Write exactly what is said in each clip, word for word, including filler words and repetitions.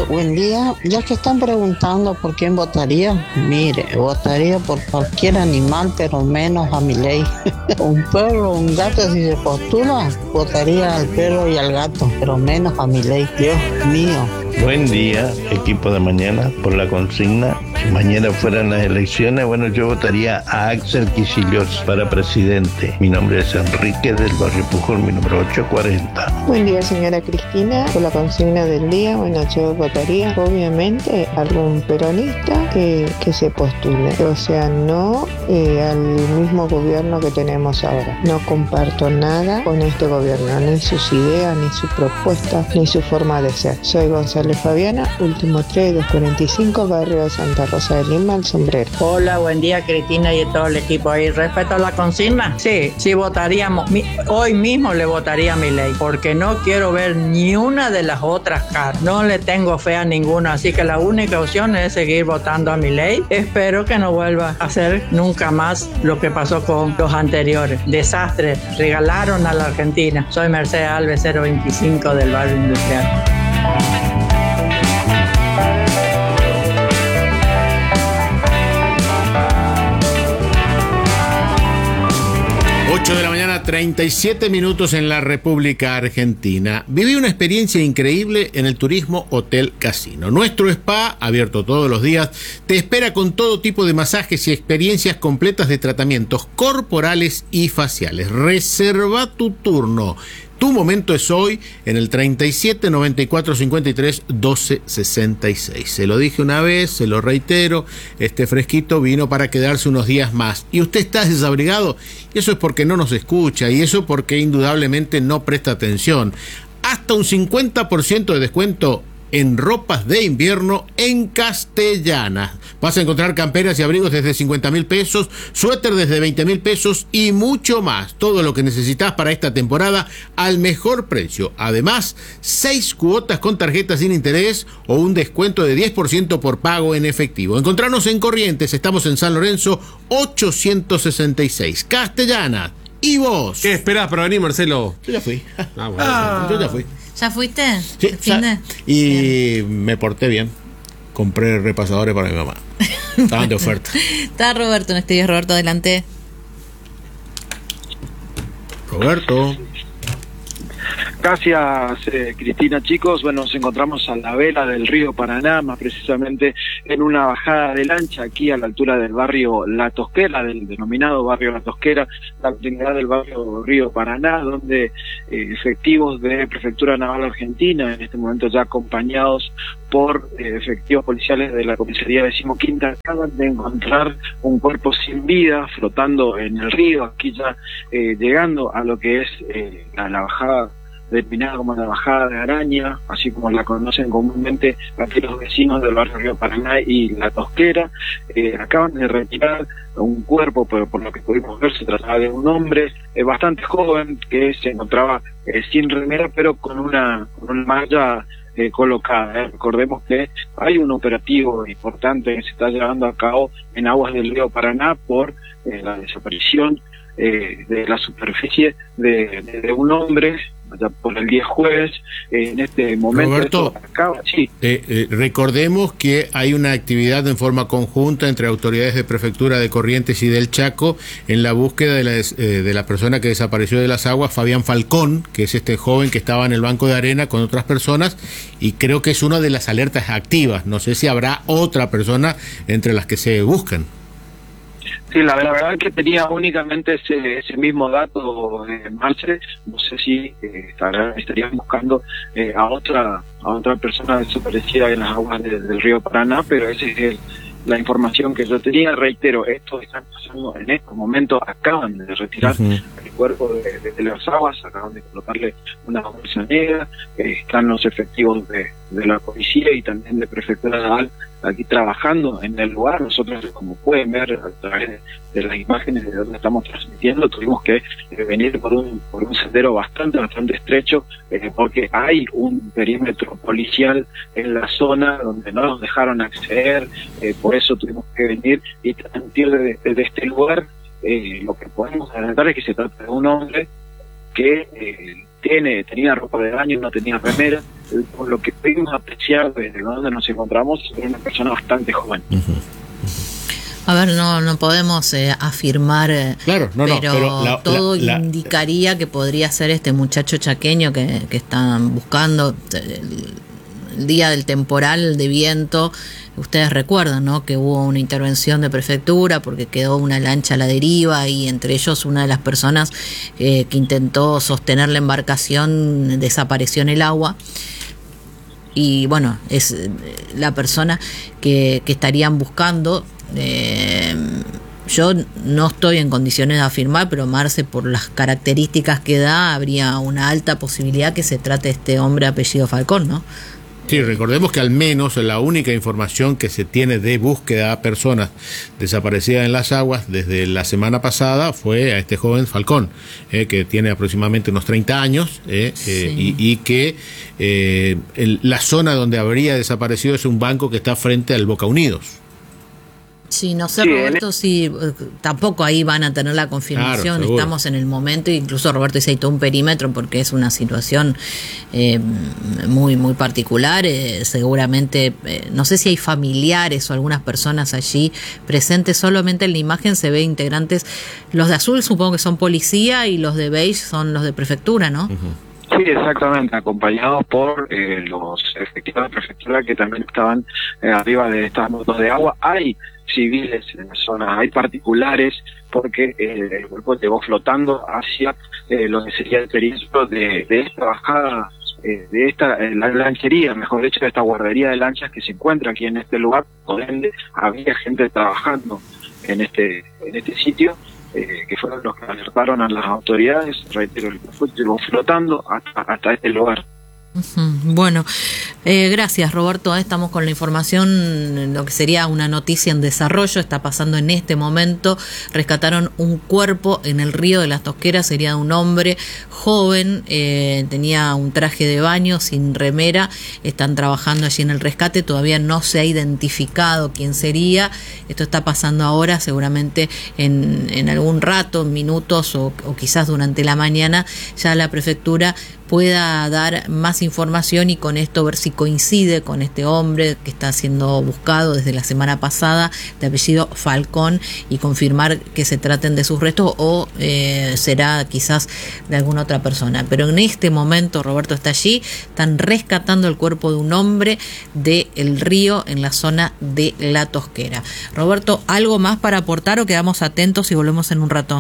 buen día. Ya que están preguntando por quién votaría, mire, votaría por cualquier animal, pero menos a Milei. Un perro, un gato, si se postula, votaría al perro y al gato, pero menos a Milei. Dios mío. Buen día, equipo de mañana, por la consigna. Si mañana fueran las elecciones, bueno, yo votaría a Axel Kicillof para presidente. Mi nombre es Enrique del barrio Pujol, mi número ochocientos cuarenta. Buen día, señora Cristina. Por la consigna del día, bueno, yo votaría obviamente a algún peronista que, que se postule. O sea, no eh, al mismo gobierno que tenemos ahora. No comparto nada con este gobierno, ni sus ideas, ni sus propuestas, ni su forma de ser. Soy González Fabiana, último tres, doscientos cuarenta y cinco, barrio de Santa Rosa de Lima, El Sombrero. Hola, buen día, Cristina y todo el equipo ahí. ¿Respecto a la consigna? Sí, sí votaríamos. Mi, hoy mismo le votaría a Milei, porque no quiero ver ni una de las otras caras. No le tengo fe a ninguna, así que la única opción es seguir votando a Milei. Espero que no vuelva a hacer nunca más lo que pasó con los anteriores. Desastre, regalaron a la Argentina. Soy Mercedes Alves, cero veinticinco del barrio industrial. ocho de la mañana, treinta y siete minutos en la República Argentina. Viví una experiencia increíble en el turismo Hotel Casino. Nuestro spa, abierto todos los días, te espera con todo tipo de masajes y experiencias completas de tratamientos corporales y faciales. Reserva tu turno. Tu momento es hoy en el treinta y siete, noventa y cuatro, cincuenta y tres, doce, sesenta y seis. Se lo dije una vez, se lo reitero, este fresquito vino para quedarse unos días más. Y usted está desabrigado, y eso es porque no nos escucha, y eso porque indudablemente no presta atención. Hasta un cincuenta por ciento de descuento en ropas de invierno en Castellana. Vas a encontrar camperas y abrigos desde cincuenta mil pesos, suéter desde veinte mil pesos y mucho más. Todo lo que necesitas para esta temporada al mejor precio. Además, seis cuotas con tarjeta sin interés o un descuento de diez por ciento por pago en efectivo. Encontrarnos en Corrientes, estamos en San Lorenzo ochocientos sesenta y seis. Castellana. ¿Y vos? ¿Qué esperás para venir, Marcelo? Yo ya fui. Ah, bueno. Ah, yo ya fui. ¿Ya fuiste? Sí, ya, y bien. Me porté bien. Compré repasadores para mi mamá. Estaban de oferta. Está Roberto en este día. Roberto, adelante. Roberto. Gracias, eh, Cristina. Chicos, bueno, nos encontramos a la vela del río Paraná, más precisamente en una bajada de lancha aquí a la altura del barrio La Tosquera, del denominado barrio La Tosquera, la continuidad del barrio Río Paraná, donde eh, efectivos de Prefectura Naval Argentina, en este momento ya acompañados por eh, efectivos policiales de la comisaría decimoquinta, acaban de encontrar un cuerpo sin vida flotando en el río, aquí ya eh, llegando a lo que es eh, la, la bajada denominada como la bajada de Araña, así como la conocen comúnmente aquí los vecinos del barrio Río Paraná y La Tosquera. Eh, acaban de retirar un cuerpo, pero por lo que pudimos ver se trataba de un hombre eh, bastante joven que se encontraba eh, sin remera, pero con una, con una malla eh, colocada. Eh. Recordemos que hay un operativo importante que se está llevando a cabo en aguas del Río Paraná por eh, la desaparición eh, de la superficie de, de, de un hombre por el día jueves. Eh, en este momento Roberto, acaba, sí. eh, eh, recordemos que hay una actividad en forma conjunta entre autoridades de Prefectura de Corrientes y del Chaco en la búsqueda de la, eh, de la persona que desapareció de las aguas, Fabián Falcón, que es este joven que estaba en el banco de arena con otras personas, y creo que es una de las alertas activas. No sé si habrá otra persona entre las que se buscan. Sí, la, la verdad es que tenía únicamente ese, ese mismo dato, eh, Marce. No sé si eh, estará, estarían buscando eh, a otra a otra persona desaparecida en las aguas de, del río Paraná, pero esa es el, la información que yo tenía. Reitero, esto está pasando en estos momentos, acaban de retirar uh-huh. el cuerpo de, de, de las aguas, acaban de colocarle una bolsa negra, eh, están los efectivos de, de la policía y también de Prefectura Naval aquí trabajando en el lugar. Nosotros, como pueden ver a través de, de las imágenes de donde estamos transmitiendo, tuvimos que eh, venir por un por un sendero bastante, bastante estrecho, eh, porque hay un perímetro policial en la zona donde no nos dejaron acceder, eh, por eso tuvimos que venir y transmitir de, de, de este lugar. Eh, lo que podemos adelantar es que se trata de un hombre que eh, tiene tenía ropa de baño, no tenía remera, por lo que pudimos apreciar desde donde nos encontramos, era una persona bastante joven. Uh-huh. A ver, no no podemos eh, afirmar, eh, claro, no, pero, no, pero la, todo la, la, indicaría que podría ser este muchacho chaqueño que, que están buscando. El, el día del temporal de viento, ustedes recuerdan, ¿no?, que hubo una intervención de prefectura porque quedó una lancha a la deriva y entre ellos una de las personas eh, que intentó sostener la embarcación desapareció en el agua. Y bueno, es la persona que, que estarían buscando. Eh, yo no estoy en condiciones de afirmar, pero Marce, por las características que da, habría una alta posibilidad que se trate de este hombre apellido Falcón, ¿no? Sí, recordemos que al menos la única información que se tiene de búsqueda a personas desaparecidas en las aguas desde la semana pasada fue a este joven Falcón, eh, que tiene aproximadamente unos treinta años, eh, sí. eh, y, y que eh, el, la zona donde habría desaparecido es un banco que está frente al Boca Unidos. Sí, no sé, sí, Roberto, si tampoco ahí van a tener la confirmación, claro, estamos en el momento, incluso Roberto dice hay todo un perímetro porque es una situación eh, muy muy particular, eh, seguramente, eh, no sé si hay familiares o algunas personas allí presentes, solamente en la imagen se ve integrantes, los de azul supongo que son policía y los de beige son los de prefectura, ¿no? Uh-huh. Sí, exactamente, acompañados por eh, los efectivos de prefectura que también estaban eh, arriba de estas motos de agua. Hay civiles en la zona, hay particulares, porque eh, el cuerpo llegó flotando hacia eh, lo que sería el perímetro de, de esta bajada, eh, de esta eh, la lanchería, mejor dicho, de esta guardería de lanchas que se encuentra aquí en este lugar, donde había gente trabajando en este en este sitio, eh, que fueron los que alertaron a las autoridades. Reitero, el cuerpo llegó flotando hasta, hasta este lugar. Bueno, eh, gracias Roberto, estamos con la información, lo que sería una noticia en desarrollo, está pasando en este momento, rescataron un cuerpo en el río de las Tosqueras, sería un hombre joven, eh, tenía un traje de baño sin remera, están trabajando allí en el rescate, todavía no se ha identificado quién sería, esto está pasando ahora, seguramente en, en algún rato, minutos o, o quizás durante la mañana, ya la prefectura pueda dar más información y con esto ver si coincide con este hombre que está siendo buscado desde la semana pasada, de apellido Falcón, y confirmar que se traten de sus restos o eh, será quizás de alguna otra persona. Pero en este momento Roberto está allí, están rescatando el cuerpo de un hombre del río en la zona de La Tosquera. Roberto, ¿algo más para aportar o quedamos atentos y volvemos en un rato?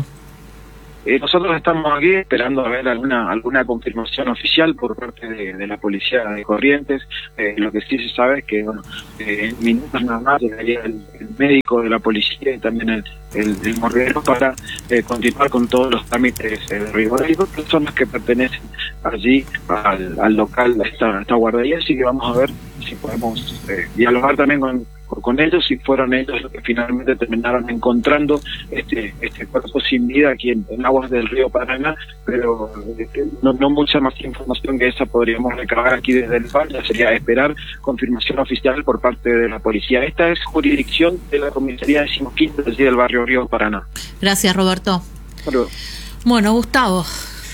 Eh, nosotros estamos aquí esperando a ver alguna alguna confirmación oficial por parte de, de la policía de Corrientes. Eh, lo que sí se sabe es que, bueno, eh, en minutos nada más llegaría el, el médico de la policía y también el, el, el morguero para eh, continuar con todos los trámites eh, de rigor. Hay dos personas que pertenecen allí al, al local de esta, esta guardería, así que vamos a ver si podemos eh, dialogar también con con ellos, si fueron ellos los que finalmente terminaron encontrando este este cuerpo sin vida aquí en, en aguas del río Paraná, pero este, no, no mucha más información que esa podríamos recabar aquí desde el valle, sería esperar confirmación oficial por parte de la policía. Esta es jurisdicción de la comisaría decimoquinta allí del barrio Río Paraná. Gracias, Roberto. Saludos. Bueno, Gustavo.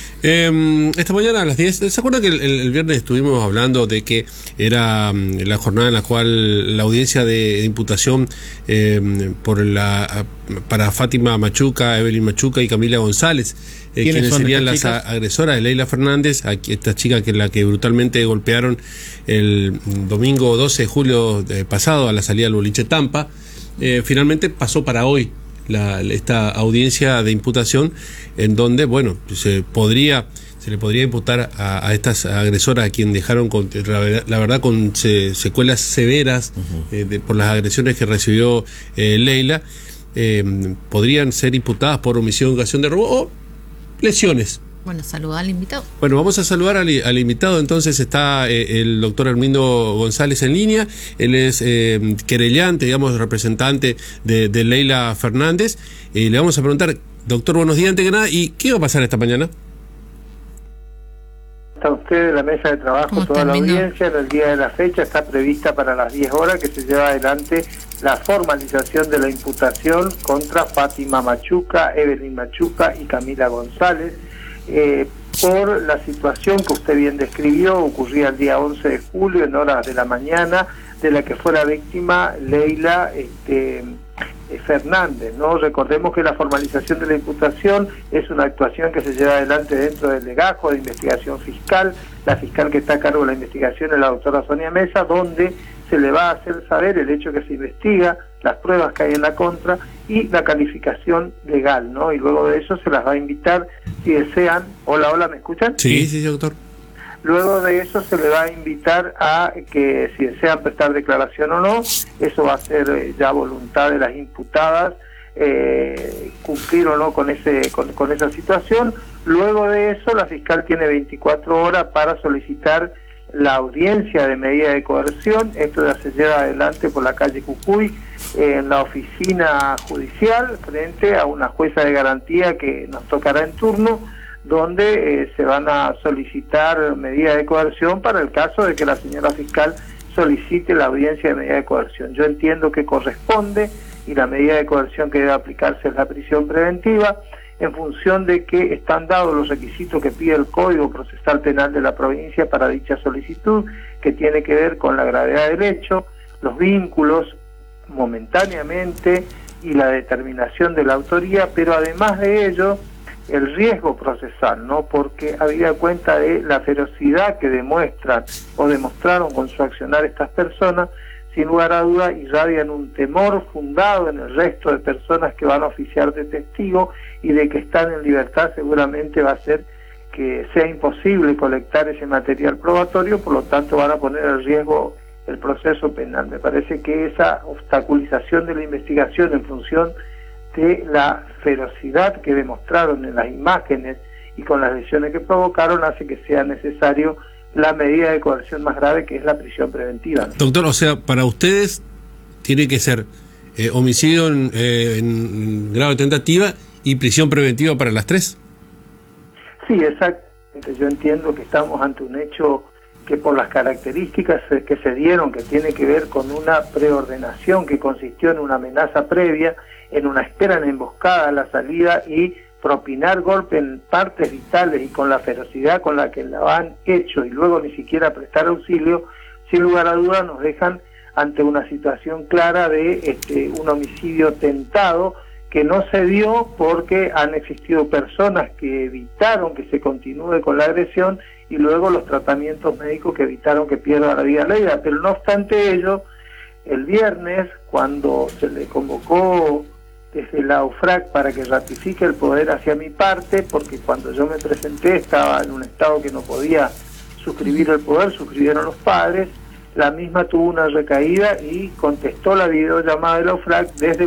Eh, esta mañana a las diez, ¿se acuerda que el, el viernes estuvimos hablando de que era um, la jornada en la cual la audiencia de, de imputación eh, por la para Fátima Machuca, Evelyn Machuca y Camila González, eh, quienes serían las chicas? agresoras de Leila Fernández, aquí, esta chica que la que brutalmente golpearon el domingo doce de julio de pasado a la salida del boliche Tampa, eh, finalmente pasó para hoy La, esta audiencia de imputación, en donde, bueno, se podría se le podría imputar a, a estas agresoras, a quien dejaron con, la, la verdad con se, secuelas severas uh-huh. eh, de, por las agresiones que recibió eh, Leila, eh, podrían ser imputadas por omisión, ocasión de robo o lesiones. Bueno, saludar al invitado. Bueno, vamos a saludar al, al invitado. Entonces está eh, el doctor Hermindo González en línea. Él es eh, querellante, digamos, representante de, de Leila Fernández. Y eh, le vamos a preguntar, doctor, buenos días, antes que nada, ¿y qué va a pasar esta mañana? Está usted en la mesa de trabajo, toda la audiencia. En el día de la fecha está prevista para las diez horas que se lleva adelante la formalización de la imputación contra Fátima Machuca, Evelyn Machuca y Camila González. Eh, por la situación que usted bien describió, ocurría el día once de julio en horas de la mañana, de la que fuera víctima Leila este, Fernández, ¿no? Recordemos que la formalización de la imputación es una actuación que se lleva adelante dentro del legajo de investigación fiscal. La fiscal que está a cargo de la investigación es la doctora Sonia Mesa, donde se le va a hacer saber el hecho que se investiga, las pruebas que hay en la contra y la calificación legal, ¿no? Y luego de eso se las va a invitar, si desean. Hola, hola, ¿me escuchan? Sí, sí, doctor. Luego de eso se le va a invitar a que si desean prestar declaración o no, eso va a ser eh, ya voluntad de las imputadas, eh, cumplir o no con ese con, con esa situación. Luego de eso la fiscal tiene veinticuatro horas para solicitar la audiencia de medida de coerción. Esto ya se lleva adelante por la calle Cucuy, eh, en la oficina judicial, frente a una jueza de garantía que nos tocará en turno, donde eh, se van a solicitar medidas de coerción para el caso de que la señora fiscal solicite la audiencia de medida de coerción. Yo entiendo que corresponde, y la medida de coerción que debe aplicarse es la prisión preventiva, en función de que están dados los requisitos que pide el Código Procesal Penal de la provincia para dicha solicitud, que tiene que ver con la gravedad del hecho, los vínculos momentáneamente y la determinación de la autoría, pero además de ello el riesgo procesal, ¿no? Porque habida cuenta de la ferocidad que demuestran o demostraron con su accionar estas personas, sin lugar a duda irradian un temor fundado en el resto de personas que van a oficiar de testigo, y de que están en libertad seguramente va a ser que sea imposible colectar ese material probatorio, por lo tanto van a poner en riesgo el proceso penal. Me parece que esa obstaculización de la investigación en función de la ferocidad que demostraron en las imágenes y con las lesiones que provocaron hace que sea necesario la medida de coerción más grave, que es la prisión preventiva, ¿no? Doctor, o sea, para ustedes tiene que ser eh, homicidio en, eh, en grado de tentativa y prisión preventiva para las tres. Sí, exactamente. Yo entiendo que estamos ante un hecho que por las características que se dieron, que tiene que ver con una preordenación que consistió en una amenaza previa, en una espera en emboscada a la salida y propinar golpe en partes vitales, y con la ferocidad con la que lo han hecho y luego ni siquiera prestar auxilio, sin lugar a dudas nos dejan ante una situación clara de este, un homicidio tentado, que no se dio porque han existido personas que evitaron que se continúe con la agresión, y luego los tratamientos médicos que evitaron que pierda la vida Leila. Pero no obstante ello, el viernes, cuando se le convocó desde la U F R A C para que ratifique el poder hacia mi parte, porque cuando yo me presenté estaba en un estado que no podía suscribir el poder, suscribieron los padres, la misma tuvo una recaída y contestó la videollamada de la U F R A C desde